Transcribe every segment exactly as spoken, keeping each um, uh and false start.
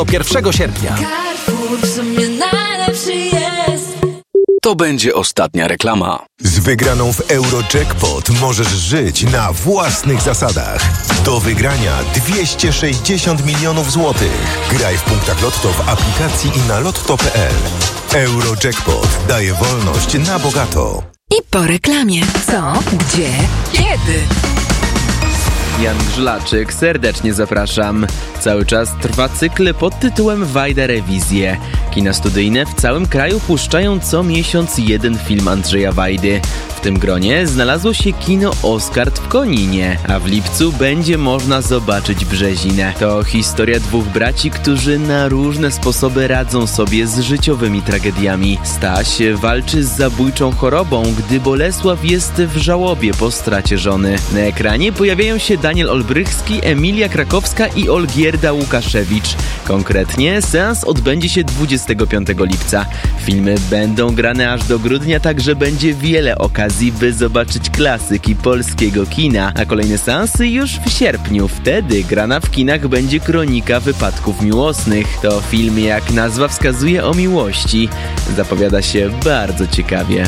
Do pierwszego sierpnia. Carrefour w sumie najlepszy jest. To będzie ostatnia reklama. Z wygraną w Eurojackpot możesz żyć na własnych zasadach. Do wygrania dwieście sześćdziesiąt milionów złotych. Graj w punktach Lotto w aplikacji i na lotto kropka p l. Eurojackpot daje wolność na bogato. I po reklamie. Co? Gdzie? Kiedy? Jan Grzlaczyk, serdecznie zapraszam. Cały czas trwa cykl pod tytułem Wajda Rewizje. Kina studyjne w całym kraju puszczają co miesiąc jeden film Andrzeja Wajdy. W tym gronie znalazło się kino Oskard w Koninie, a w lipcu będzie można zobaczyć Brzezinę. To historia dwóch braci, którzy na różne sposoby radzą sobie z życiowymi tragediami. Staś walczy z zabójczą chorobą, gdy Bolesław jest w żałobie po stracie żony. Na ekranie pojawiają się Daniel Olbrychski, Emilia Krakowska i Olgierda Łukaszewicz. Konkretnie seans odbędzie się dwudziestego piątego lipca. Filmy będą grane aż do grudnia, także będzie wiele okazji, by zobaczyć klasyki polskiego kina, a kolejne seansy już w sierpniu. Wtedy grana w kinach będzie Kronika wypadków miłosnych. To film, jak nazwa wskazuje, o miłości. Zapowiada się bardzo ciekawie.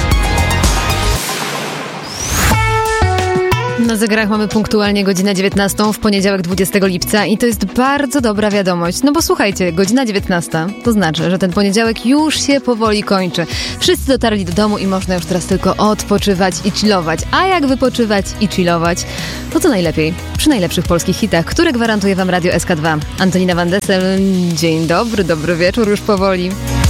Na zegarach mamy punktualnie godzinę dziewiętnastą w poniedziałek dwudziestego lipca i to jest bardzo dobra wiadomość. No bo słuchajcie, godzina dziewiętnasta to znaczy, że ten poniedziałek już się powoli kończy. Wszyscy dotarli do domu i można już teraz tylko odpoczywać i chillować. A jak wypoczywać i chillować? To co najlepiej? Przy najlepszych polskich hitach, które gwarantuje wam Radio S K dwa. Antonina Van Dessel, dzień dobry, dobry wieczór już powoli.